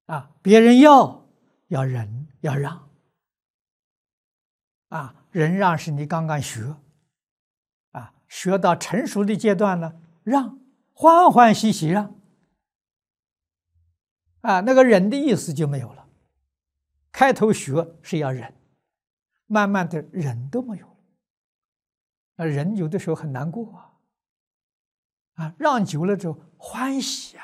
别人要忍要让忍让是你刚刚学学到成熟的阶段了，让欢欢喜喜让那个忍的意思就没有了。开头学是要忍，慢慢的忍都没有了，忍有的时候很难过让久了之后欢喜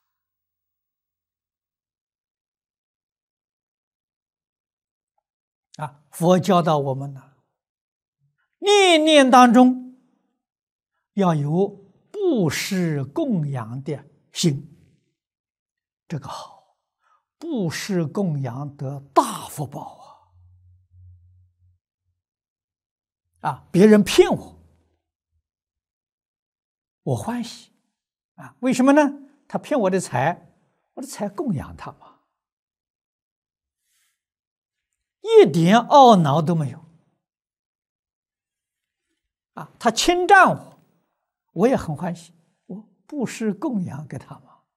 佛教导我们呢，念念当中要有布施供养的心，这个好，布施供养得大福报别人骗我，我欢喜为什么呢？他骗我的财，我的财供养他嘛，一点懊恼都没有他侵占我，我也很欢喜，我布施供养给他嘛，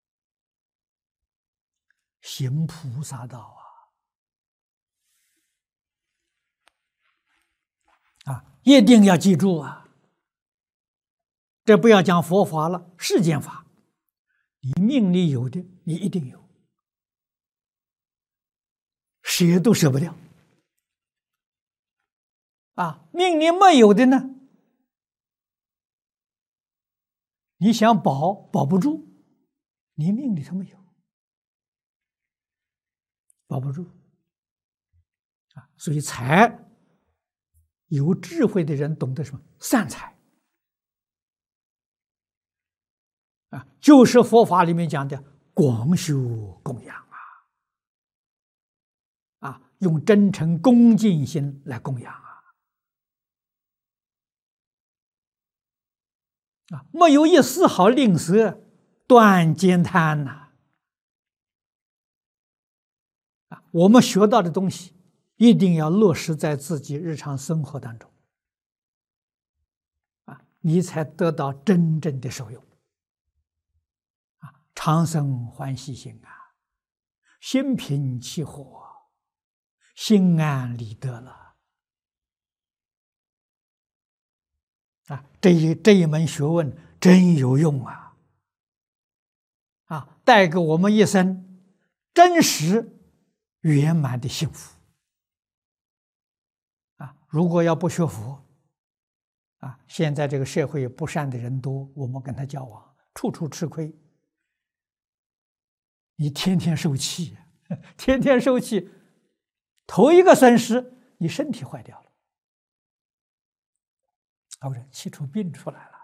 行菩萨道一定要记住这不要讲佛法了，世间法，你命里有的你一定有，舍都舍不掉命里没有的呢，你想保不住，你命里头没有，保不住所以财，有智慧的人懂得什么？善财就是佛法里面讲的广修供养用真诚恭敬心来供养没有一丝毫吝啬，断慳贪我们学到的东西一定要落实在自己日常生活当中你才得到真正的受用常生欢喜心心平气和，心安理得了这一门学问真有用带给我们一生真实圆满的幸福如果要不学佛现在这个社会不善的人多，我们跟他交往，处处吃亏，你天天受气，天天受气，头一个损失，你身体坏掉了，气出病出来了。